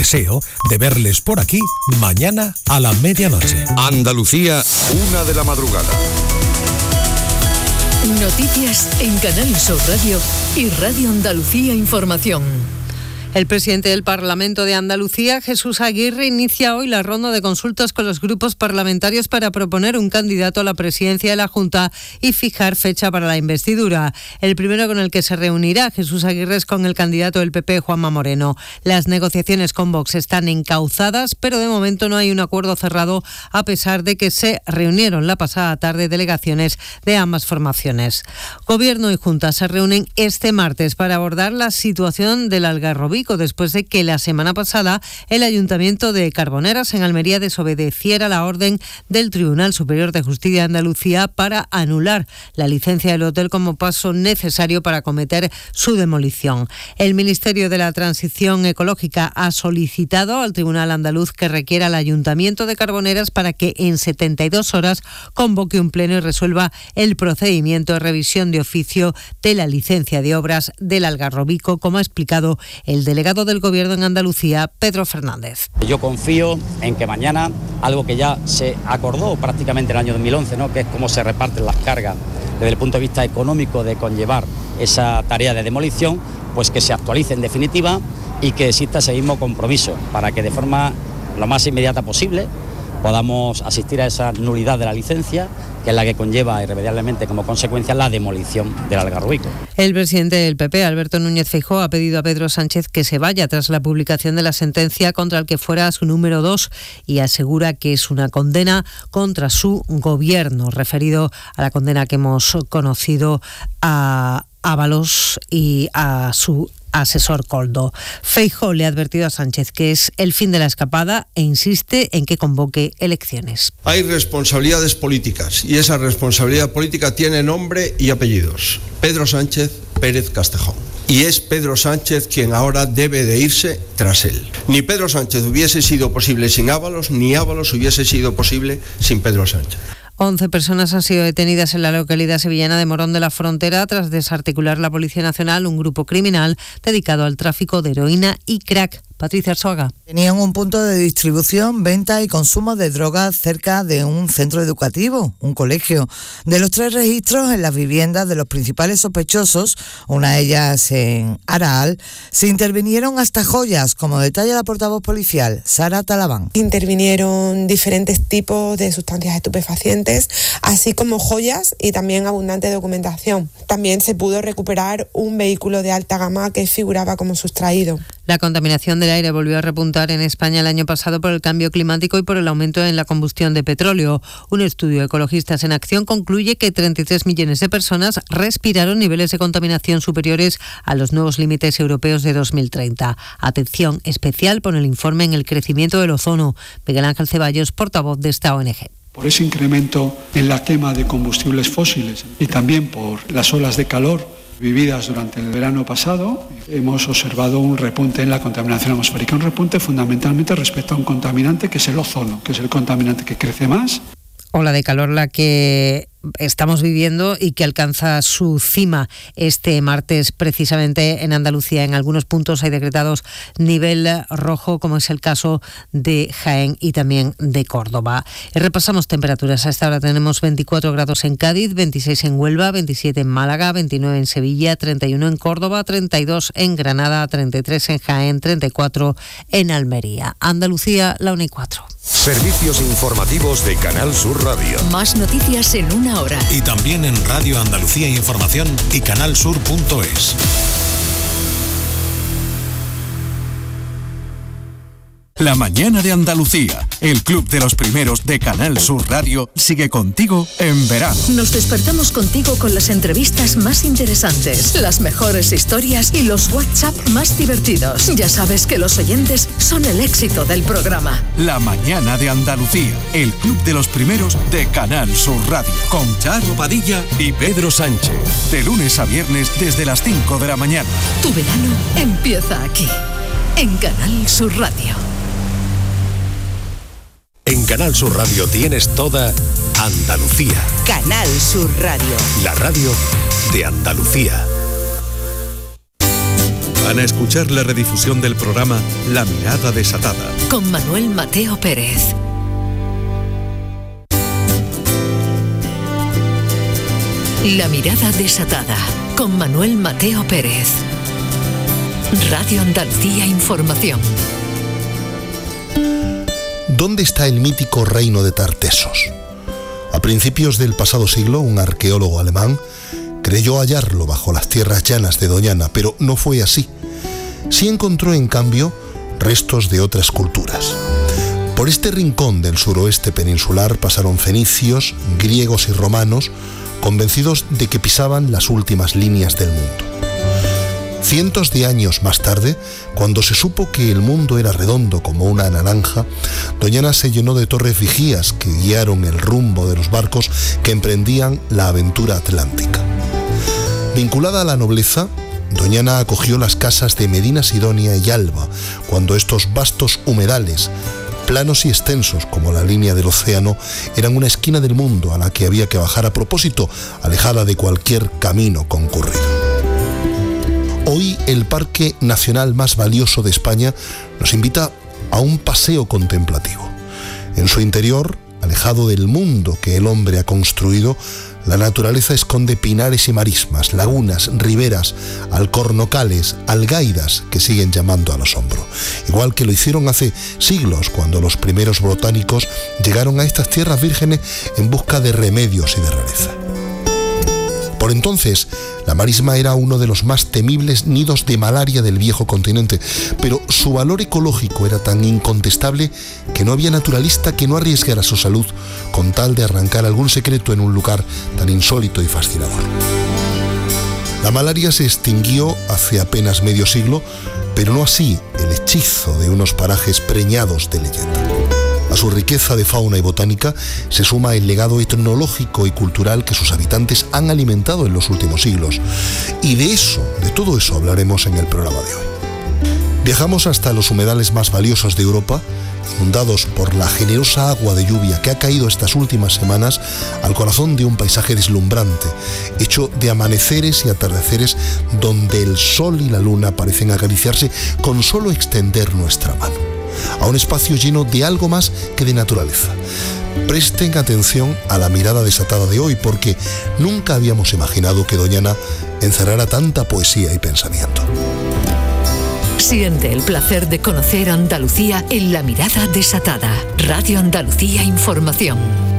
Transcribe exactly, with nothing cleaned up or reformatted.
deseo de verles por aquí mañana a la medianoche. Andalucía, una de la madrugada. Noticias en Canal Sur Radio y Radio Andalucía Información. El presidente del Parlamento de Andalucía, Jesús Aguirre, inicia hoy la ronda de consultas con los grupos parlamentarios para proponer un candidato a la presidencia de la Junta y fijar fecha para la investidura. El primero con el que se reunirá Jesús Aguirre es con el candidato del P P, Juanma Moreno. Las negociaciones con Vox están encauzadas, pero de momento no hay un acuerdo cerrado, a pesar de que se reunieron la pasada tarde delegaciones de ambas formaciones. Gobierno y Junta se reúnen este martes para abordar la situación del Algarrobico, después de que la semana pasada el Ayuntamiento de Carboneras, en Almería, desobedeciera la orden del Tribunal Superior de Justicia de Andalucía para anular la licencia del hotel como paso necesario para acometer su demolición. El Ministerio de la Transición Ecológica ha solicitado al Tribunal Andaluz que requiera al Ayuntamiento de Carboneras para que en setenta y dos horas convoque un pleno y resuelva el procedimiento de revisión de oficio de la licencia de obras del Algarrobico, como ha explicado el delegado del Gobierno en Andalucía, Pedro Fernández. Yo confío en que mañana, algo que ya se acordó prácticamente en el año dos mil once, ¿no?, que es cómo se reparten las cargas desde el punto de vista económico de conllevar esa tarea de demolición, pues que se actualice en definitiva y que exista ese mismo compromiso para que de forma lo más inmediata posible podamos asistir a esa nulidad de la licencia, que es la que conlleva irremediablemente como consecuencia la demolición del Algarrobico. El presidente del P P, Alberto Núñez Feijóo, ha pedido a Pedro Sánchez que se vaya tras la publicación de la sentencia contra el que fuera su número dos y asegura que es una condena contra su gobierno, referido a la condena que hemos conocido a Ábalos y a su asesor Coldo. Feijóo le ha advertido a Sánchez que es el fin de la escapada e insiste en que convoque elecciones. Hay responsabilidades políticas y esa responsabilidad política tiene nombre y apellidos. Pedro Sánchez Pérez Castejón. Y es Pedro Sánchez quien ahora debe de irse tras él. Ni Pedro Sánchez hubiese sido posible sin Ábalos, ni Ábalos hubiese sido posible sin Pedro Sánchez. once personas han sido detenidas en la localidad sevillana de Morón de la Frontera tras desarticular la Policía Nacional un grupo criminal dedicado al tráfico de heroína y crack. Patricia Arzuaga. Tenían un punto de distribución, venta y consumo de drogas cerca de un centro educativo, un colegio. De los tres registros en las viviendas de los principales sospechosos, una de ellas en Araal, se intervinieron hasta joyas, como detalla la portavoz policial, Sara Talabán. Intervinieron diferentes tipos de sustancias estupefacientes, así como joyas y también abundante documentación. También se pudo recuperar un vehículo de alta gama que figuraba como sustraído. La contaminación del aire volvió a repuntar en España el año pasado por el cambio climático y por el aumento en la combustión de petróleo. Un estudio de Ecologistas en Acción concluye que treinta y tres millones de personas respiraron niveles de contaminación superiores a los nuevos límites europeos de dos mil treinta. Atención especial por el informe en el crecimiento del ozono. Miguel Ángel Ceballos, portavoz de esta O N G. Por ese incremento en la quema de combustibles fósiles y también por las olas de calor vividas durante el verano pasado, hemos observado un repunte en la contaminación atmosférica, un repunte fundamentalmente respecto a un contaminante que es el ozono, que es el contaminante que crece más. Ola de calor la que estamos viviendo y que alcanza su cima este martes precisamente en Andalucía. En algunos puntos hay decretados nivel rojo, como es el caso de Jaén y también de Córdoba. Y repasamos temperaturas. A esta hora tenemos veinticuatro grados en Cádiz, veintiséis en Huelva, veintisiete en Málaga, veintinueve en Sevilla, treinta y uno en Córdoba, treinta y dos en Granada, treinta y tres en Jaén, treinta y cuatro en Almería. Andalucía, la una y cuatro. Servicios informativos de Canal Sur Radio. Más noticias en una hora. Y también en Radio Andalucía Información y canal sur punto es. La mañana de Andalucía, el club de los primeros de Canal Sur Radio, sigue contigo en verano. Nos despertamos contigo con las entrevistas más interesantes, las mejores historias y los WhatsApp más divertidos. Ya sabes que los oyentes son el éxito del programa. La mañana de Andalucía, el club de los primeros de Canal Sur Radio, con Charo Padilla y Pedro Sánchez. De lunes a viernes desde las cinco de la mañana. Tu verano empieza aquí, en Canal Sur Radio. En Canal Sur Radio tienes toda Andalucía. Canal Sur Radio. La radio de Andalucía. van a escuchar la redifusión del programa La Mirada Desatada. Con Manuel Mateo Pérez. La Mirada Desatada. Con Manuel Mateo Pérez. Radio Andalucía Información. ¿Dónde está el mítico reino de Tartesos? A principios del pasado siglo, un arqueólogo alemán creyó hallarlo bajo las tierras llanas de Doñana, pero no fue así. Sí encontró, en cambio, restos de otras culturas. Por este rincón del suroeste peninsular pasaron fenicios, griegos y romanos, convencidos de que pisaban las últimas líneas del mundo. Cientos de años más tarde, cuando se supo que el mundo era redondo como una naranja, Doñana se llenó de torres vigías que guiaron el rumbo de los barcos que emprendían la aventura atlántica. Vinculada a la nobleza, Doñana acogió las casas de Medina Sidonia y Alba, cuando estos vastos humedales, planos y extensos como la línea del océano, eran una esquina del mundo a la que había que bajar a propósito, alejada de cualquier camino concurrido. Hoy el Parque Nacional más valioso de España nos invita a un paseo contemplativo. En su interior, alejado del mundo que el hombre ha construido, la naturaleza esconde pinares y marismas, lagunas, riberas, alcornocales, algaidas que siguen llamando al asombro. Igual que lo hicieron hace siglos cuando los primeros botánicos llegaron a estas tierras vírgenes en busca de remedios y de rareza. Por entonces, la marisma era uno de los más temibles nidos de malaria del viejo continente, pero su valor ecológico era tan incontestable que no había naturalista que no arriesgara su salud con tal de arrancar algún secreto en un lugar tan insólito y fascinador. La malaria se extinguió hace apenas medio siglo, pero no así el hechizo de unos parajes preñados de leyenda. A su riqueza de fauna y botánica se suma el legado etnológico y cultural que sus habitantes han alimentado en los últimos siglos. Y de eso, de todo eso hablaremos en el programa de hoy. Viajamos hasta los humedales más valiosos de Europa, inundados por la generosa agua de lluvia que ha caído estas últimas semanas, al corazón de un paisaje deslumbrante, hecho de amaneceres y atardeceres donde el sol y la luna parecen acariciarse con solo extender nuestra mano, a un espacio lleno de algo más que de naturaleza. Presten atención a la mirada desatada de hoy, porque nunca habíamos imaginado que Doñana encerrara tanta poesía y pensamiento. Siente el placer de conocer Andalucía en La Mirada Desatada. Radio Andalucía Información.